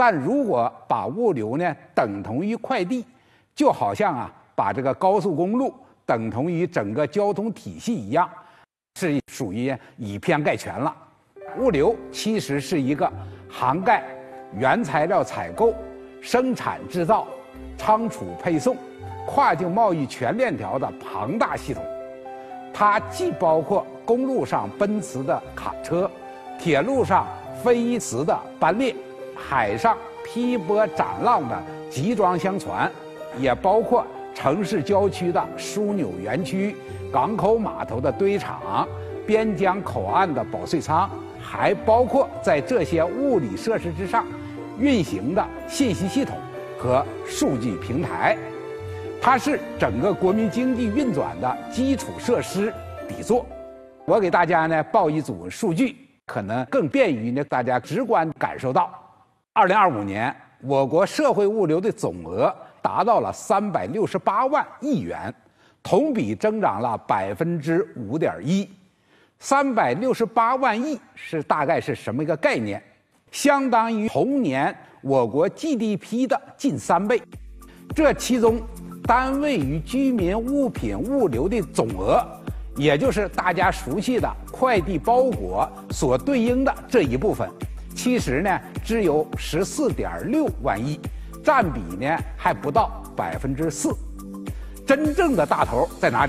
但如果把物流呢等同于快递，就好像把这个高速公路等同于整个交通体系一样，是属于以偏概全了。物流其实是一个涵盖原材料采购、生产制造、仓储配送、跨境贸易全链条的庞大系统。它既包括公路上奔驰的卡车，铁路上飞驰的班列，海上劈波斩浪的集装箱船，也包括城市郊区的枢纽园区、港口码头的堆场、边疆口岸的保税仓，还包括在这些物理设施之上运行的信息系统和数据平台。它是整个国民经济运转的基础设施底座。我给大家呢报一组数据，可能更便于呢大家直观感受到。2025年，我国社会物流的总额达到了368万亿元，同比增长了5.1%。368万亿大概是什么一个概念？相当于同年我国 GDP 的近3倍。这其中，单位与居民物品物流的总额，也就是大家熟悉的快递包裹所对应的这一部分，其实呢只有14.6万亿，占比呢还不到4%。真正的大头在哪里？